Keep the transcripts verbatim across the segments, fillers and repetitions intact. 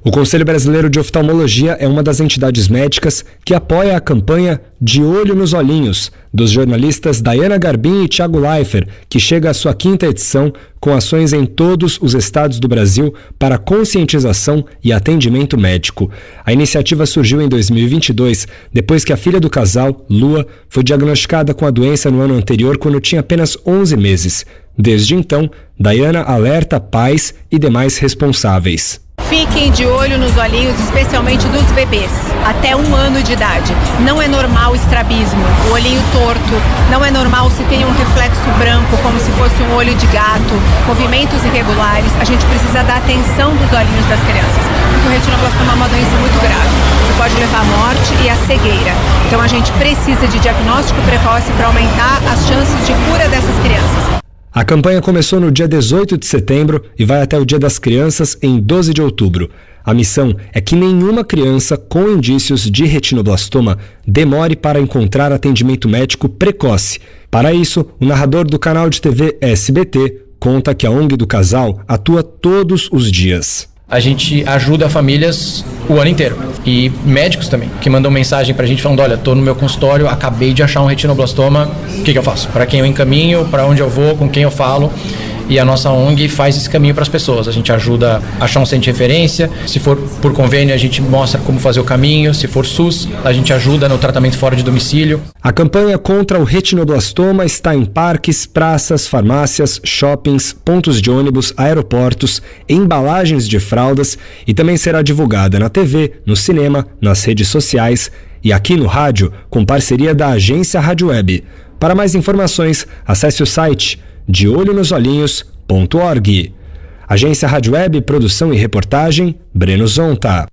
O Conselho Brasileiro de Oftalmologia é uma das entidades médicas que apoia a campanha De Olho nos Olhinhos, dos jornalistas Dayana Garbim e Thiago Leifert, que chega à sua quinta edição com ações em todos os estados do Brasil para conscientização e atendimento médico. A iniciativa surgiu em dois mil e vinte e dois, depois que a filha do casal, Lua, foi diagnosticada com a doença no ano anterior quando tinha apenas onze meses. Desde então, Dayana alerta pais e demais responsáveis. Fiquem de olho nos olhinhos, especialmente dos bebês, até um ano de idade. Não é normal estrabismo, o olhinho torto. Não é normal se tem um reflexo branco, como se fosse um olho de gato, movimentos irregulares. A gente precisa da atenção dos olhinhos das crianças, porque o retinoblastoma é uma doença muito grave, que pode levar à morte e à cegueira. Então a gente precisa de diagnóstico precoce para aumentar as chances de cura dessas crianças. A campanha começou no dia dezoito de setembro e vai até o Dia das Crianças em doze de outubro. A missão é que nenhuma criança com indícios de retinoblastoma demore para encontrar atendimento médico precoce. Para isso, o narrador do canal de T V S B T conta que a O N G do casal atua todos os dias. A gente ajuda famílias o ano inteiro. E médicos também, que mandam mensagem pra gente falando, olha, tô no meu consultório, acabei de achar um retinoblastoma, o que que eu faço? Para quem eu encaminho, para onde eu vou, com quem eu falo? E a nossa O N G faz esse caminho para as pessoas. A gente ajuda a achar um centro de referência. Se for por convênio, a gente mostra como fazer o caminho. Se for SUS, a gente ajuda no tratamento fora de domicílio. A campanha contra o retinoblastoma está em parques, praças, farmácias, shoppings, pontos de ônibus, aeroportos, embalagens de fraldas e também será divulgada na T V, no cinema, nas redes sociais e aqui no rádio, com parceria da agência Rádio Web. Para mais informações, acesse o site de olho nos olhinhos ponto org. Agência Rádio Web, produção e reportagem, Breno Zonta.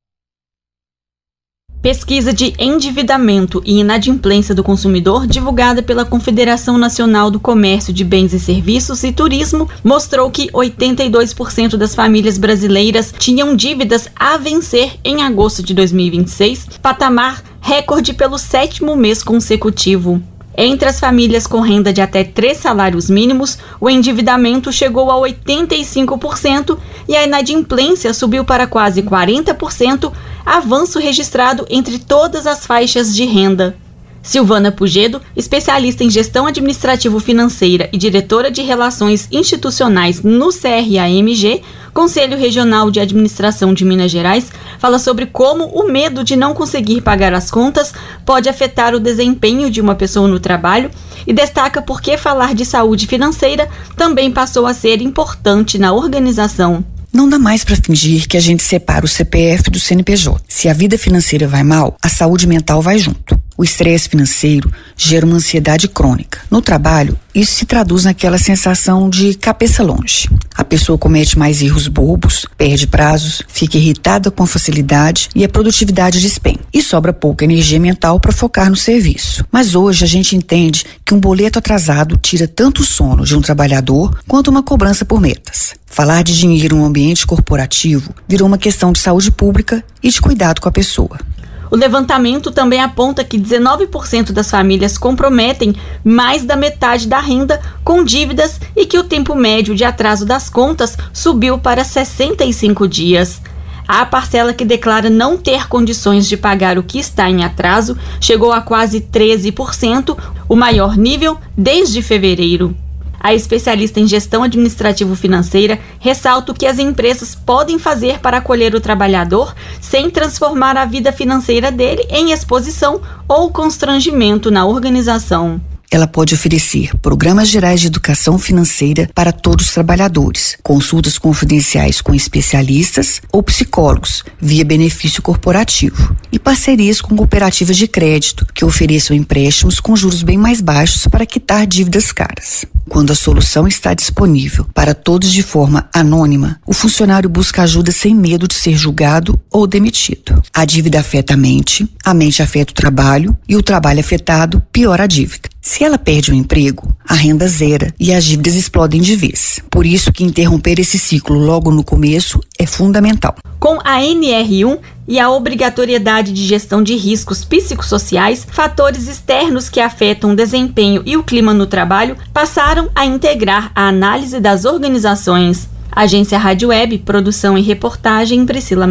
Pesquisa de endividamento e inadimplência do consumidor, divulgada pela Confederação Nacional do Comércio de Bens e Serviços e Turismo, mostrou que oitenta e dois por cento das famílias brasileiras tinham dívidas a vencer em agosto de dois mil e vinte e seis, patamar recorde pelo sétimo mês consecutivo. Entre as famílias com renda de até três salários mínimos, o endividamento chegou a oitenta e cinco por cento e a inadimplência subiu para quase quarenta por cento, avanço registrado entre todas as faixas de renda. Silvana Pugedo, especialista em gestão administrativo-financeira e diretora de relações institucionais no C R A M G, Conselho Regional de Administração de Minas Gerais, fala sobre como o medo de não conseguir pagar as contas pode afetar o desempenho de uma pessoa no trabalho e destaca por que falar de saúde financeira também passou a ser importante na organização. Não dá mais para fingir que a gente separa o C P F do C N P J. Se a vida financeira vai mal, a saúde mental vai junto. O estresse financeiro gera uma ansiedade crônica. No trabalho, isso se traduz naquela sensação de cabeça longe. A pessoa comete mais erros bobos, perde prazos, fica irritada com facilidade e a produtividade despenca. E sobra pouca energia mental para focar no serviço. Mas hoje a gente entende que um boleto atrasado tira tanto o sono de um trabalhador quanto uma cobrança por metas. Falar de dinheiro no ambiente corporativo virou uma questão de saúde pública e de cuidado com a pessoa. O levantamento também aponta que dezenove por cento das famílias comprometem mais da metade da renda com dívidas e que o tempo médio de atraso das contas subiu para sessenta e cinco dias. A parcela que declara não ter condições de pagar o que está em atraso chegou a quase treze por cento, o maior nível desde fevereiro. A especialista em gestão administrativo-financeira ressalta o que as empresas podem fazer para acolher o trabalhador sem transformar a vida financeira dele em exposição ou constrangimento na organização. Ela pode oferecer programas gerais de educação financeira para todos os trabalhadores, consultas confidenciais com especialistas ou psicólogos via benefício corporativo e parcerias com cooperativas de crédito que ofereçam empréstimos com juros bem mais baixos para quitar dívidas caras. Quando a solução está disponível para todos de forma anônima, o funcionário busca ajuda sem medo de ser julgado ou demitido. A dívida afeta a mente, a mente afeta o trabalho e o trabalho afetado piora a dívida. Se ela perde o emprego, a renda zera e as dívidas explodem de vez. Por isso que interromper esse ciclo logo no começo é fundamental. Com a N R um e a obrigatoriedade de gestão de riscos psicossociais, fatores externos que afetam o desempenho e o clima no trabalho passaram a integrar a análise das organizações. Agência Rádio Web, produção e reportagem Priscila